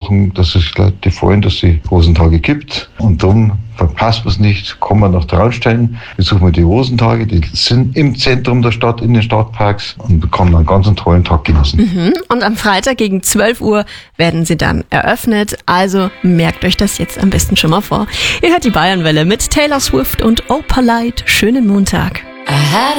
machen, dass sich die Leute freuen, dass es Rosentage gibt. Und dann verpasst man es nicht, kann man nach Traunstein, besuchen wir die Rosentage, die sind im Zentrum der Stadt, in den Stadtparks und kann einen ganz tollen Tag genießen. Und am Freitag gegen 12 Uhr werden sie dann eröffnet, also merkt euch das jetzt am besten schon mal vor. Ihr hört die Bayernwelle mit Taylor Swift und Opalite. Schönen Montag.